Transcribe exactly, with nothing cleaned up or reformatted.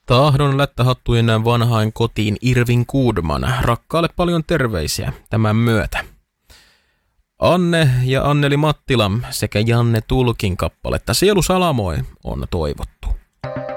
Tahdon lättähattujen vanhain kotiin Irvin Goodman. Rakkaalle paljon terveisiä tämän myötä. Anne ja Anneli Mattila sekä Janne Tulkin kappaletta Sielu salamoi on toivottu.